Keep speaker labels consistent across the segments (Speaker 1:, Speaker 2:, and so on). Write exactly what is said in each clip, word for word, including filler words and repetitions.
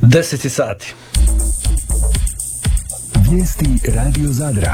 Speaker 1: deset sati.
Speaker 2: Vijesti Radio Zadra.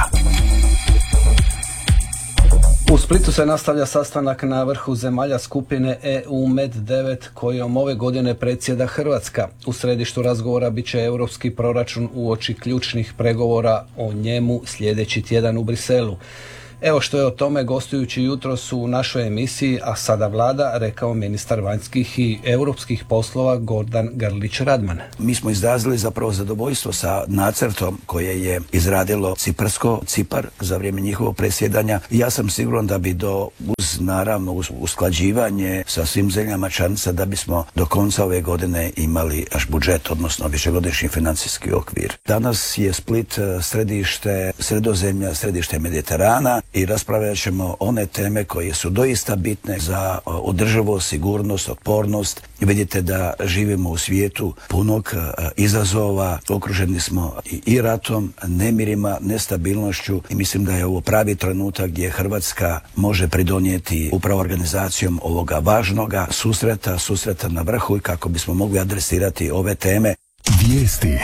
Speaker 1: U Splitu se nastavlja sastanak na vrhu zemalja skupine E U Med devet kojom ove godine predsjeda Hrvatska. U središtu razgovora bit će europski proračun uoči ključnih pregovora o njemu sljedeći tjedan u Briselu. Evo što je o tome gostujući jutros u našoj emisiji, a sada vlada, rekao ministar vanjskih i europskih poslova Gordan Grlić Radman.
Speaker 3: Mi smo izrazili zapravo zadovoljstvo sa nacrtom koje je izradilo Ciparsko, Cipar za vrijeme njihovog predsjedanja. Ja sam siguran da bi do, uz naravno uz usklađivanje sa svim zemljama članica, da bismo do konca ove godine imali naš budžet, odnosno višegodišnji financijski okvir. Danas je Split središte Sredozemlja, središte Mediterana i raspravljat ćemo one teme koje su doista bitne za održivost, sigurnost, otpornost. Vidite da živimo u svijetu punog izazova, okruženi smo i ratom, nemirima, nestabilnošću i mislim da je ovo pravi trenutak gdje Hrvatska može pridonijeti upravo organizacijom ovoga važnoga susreta, susreta na vrhu i kako bismo mogli adresirati ove teme.
Speaker 2: Vijesti.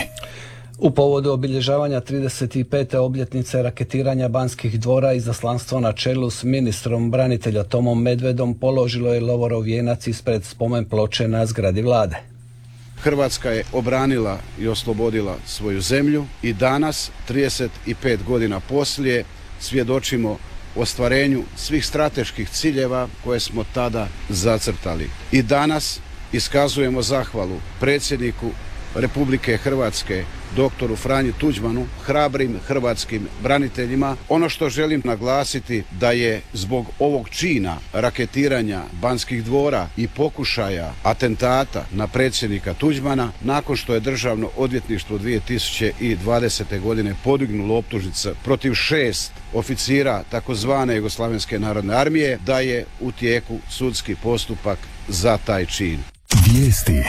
Speaker 1: U povodu obilježavanja trideset pete obljetnice raketiranja Banskih dvora, izaslanstvo na čelu s ministrom branitelja Tomom Medvedom položilo je lovorov vijenac ispred spomen ploče na zgradi vlade.
Speaker 4: Hrvatska je obranila i oslobodila svoju zemlju i danas, trideset pet godina poslije, svjedočimo ostvarenju svih strateških ciljeva koje smo tada zacrtali. I danas iskazujemo zahvalu predsjedniku Republike Hrvatske, doktoru Franji Tuđmanu, hrabrim hrvatskim braniteljima. Ono što želim naglasiti da je zbog ovog čina raketiranja Banskih dvora i pokušaja atentata na predsjednika Tuđmana, nakon što je Državno odvjetništvo dvije tisuće dvadesete godine podignulo optužnice protiv šest oficira takozvane Jugoslavenske narodne armije, da je u tijeku sudski postupak za taj čin.
Speaker 2: Vijesti.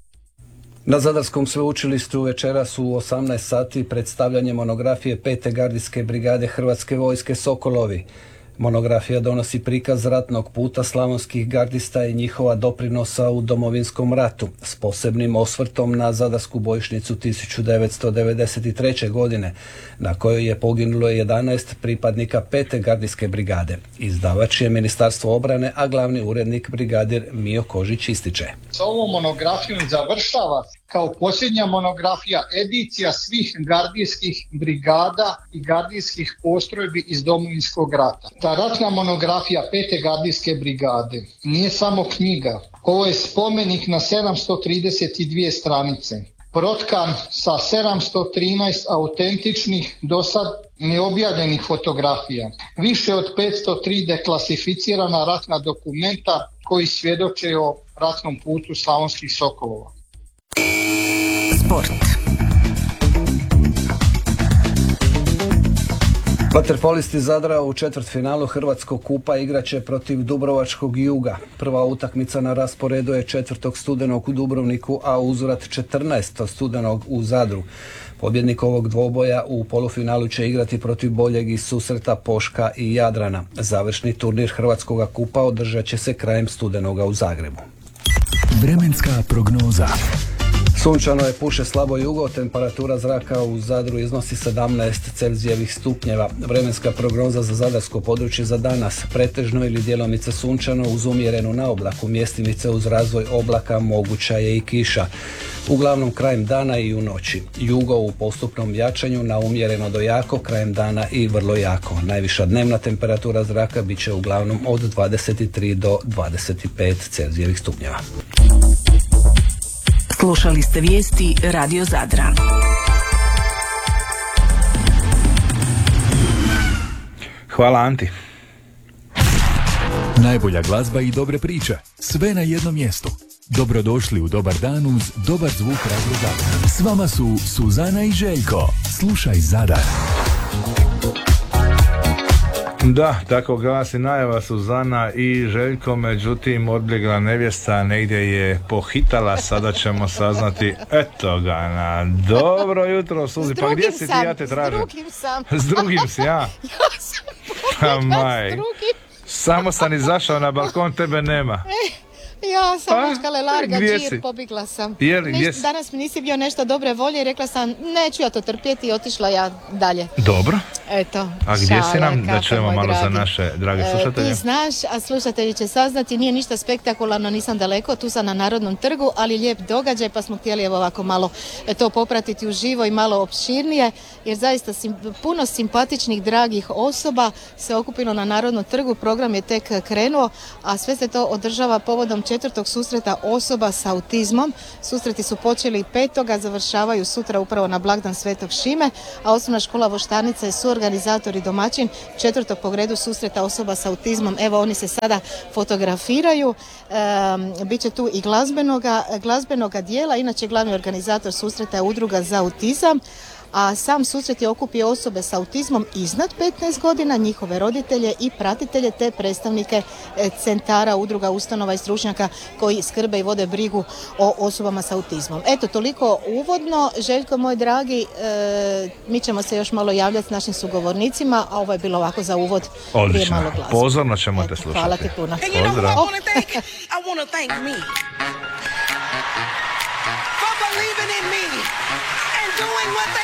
Speaker 1: Na Zadarskom sveučilištu večeras u osamnaest sati predstavljanje monografije pete gardijske brigade Hrvatske vojske Sokolovi. Monografija donosi prikaz ratnog puta slavonskih gardista i njihova doprinosa u Domovinskom ratu s posebnim osvrtom na Zadarsku bojišnicu tisuću devetsto devedeset treće. godine na kojoj je poginulo jedanaest pripadnika pete gardijske brigade. Izdavač je Ministarstvo obrane, a glavni urednik brigadir Mio Kožić ističe.
Speaker 5: S ovom monografijom završava kao posljednja monografija edicija svih gardijskih brigada i gardijskih postrojbi iz Domovinskog rata. Ta ratna monografija pete gardijske brigade nije samo knjiga. Ovo je spomenik na sedamsto trideset dvije stranice, protkan sa sedamsto trinaest autentičnih, dosad neobjavljenih fotografija, više od petsto tri deklasificirana ratna dokumenta koji svjedoče o ratnom putu slavonskih sokolova.
Speaker 6: Sport.
Speaker 1: Vaterpolisti Zadra u četvrtfinalu Hrvatskog kupa igraće protiv Dubrovačkog Juga. Prva utakmica na rasporedu je četvrtog studenog u Dubrovniku, a uzvrat četrnaestog studenog u Zadru. Pobjednik ovog dvoboja u polufinalu će igrati protiv boljeg iz susreta Poška i Jadrana. Završni turnir Hrvatskog kupa održat će se krajem studenoga u Zagrebu.
Speaker 2: Vremenska prognoza.
Speaker 1: Sunčano je, puše slabo jugo, temperatura zraka u Zadru iznosi sedamnaest Celzijevih stupnjeva. Vremenska prognoza za zadarsko područje za danas: pretežno ili djelomice sunčano uz umjerenu naoblaku, mjestimice uz razvoj oblaka, moguća je i kiša. Uglavnom krajem dana i u noći. Jugo u postupnom jačanju na umjereno do jako, krajem dana i vrlo jako. Najviša dnevna temperatura zraka bit će uglavnom od dvadeset tri do dvadeset pet Celzijevih stupnjeva.
Speaker 6: Slušali ste vijesti Radio Zadra.
Speaker 7: Hvala Anti.
Speaker 2: Najbolja glazba i dobre priče. Sve na jednom mjestu. Dobrodošli u Dobar dan uz dobar zvuk Radio Zadra. S vama su Suzana i Željko. Slušaj Zadar.
Speaker 7: Da, tako glasi najava Suzana i Željko, međutim odbjegla nevjesta negdje je pohitala, sada ćemo saznati, eto ga na dobro jutro Suzi, pa gdje si ti, ja te tražim?
Speaker 8: S drugim sam.
Speaker 7: S drugim si, ja?
Speaker 8: Ja sam
Speaker 7: pa maj.
Speaker 8: s drugim.
Speaker 7: Samo sam izašao na balkon, tebe nema.
Speaker 8: Ja sam
Speaker 7: A,
Speaker 8: učkale larga,
Speaker 7: gdje
Speaker 8: džir,
Speaker 7: si?
Speaker 8: pobjegla sam.
Speaker 7: Je li,
Speaker 8: Niš-
Speaker 7: gdje si?
Speaker 8: danas mi nisi bio nešto dobre volje i rekla sam, neću ja to trpjeti i otišla ja dalje.
Speaker 7: Dobro.
Speaker 8: Eto,
Speaker 7: A gdje si
Speaker 8: šala,
Speaker 7: nam, da
Speaker 8: kape,
Speaker 7: čujemo
Speaker 8: moj
Speaker 7: malo za
Speaker 8: dragi.
Speaker 7: naše drage
Speaker 8: E,
Speaker 7: slušatelje?
Speaker 8: Ti znaš, a slušatelji će saznati, nije ništa spektakularno, nisam daleko, tu sam na Narodnom trgu, ali lijep događaj, pa smo htjeli evo ovako malo e, to popratiti uživo i malo opširnije, jer zaista sim, puno simpatičnih, dragih osoba se okupilo na Narodnom trgu, program je tek krenuo, a sve se to održava povodom četvrtog susreta osoba s autizmom. Susreti su počeli petoga, završavaju sutra upravo na blagdan Svetog Šime, a osnovna škola Voštanica je suorganizator i domaćin četvrtog po redu susreta osoba s autizmom. Evo, oni se sada fotografiraju, e, bit će tu i glazbenoga, glazbenoga dijela, inače glavni organizator susreta je Udruga za autizam, a sam susret je okupio osobe s autizmom iznad petnaest godina, njihove roditelje i pratitelje te predstavnike e, centara, udruga, ustanova i stručnjaka koji skrbe i vode brigu o osobama s autizmom. Eto, toliko uvodno. Željko, moj dragi, e, mi ćemo se još malo javljati s našim sugovornicima, a ovo je bilo ovako za uvod prije
Speaker 7: Odlično.
Speaker 8: malo glazbe.
Speaker 7: Pozorno ćemo te
Speaker 8: Eto,
Speaker 7: slušati.
Speaker 8: hvala ti puno.
Speaker 9: And you know who I
Speaker 7: Pozdrav.
Speaker 9: want to thank? I want to thank me for believing in me and doing what they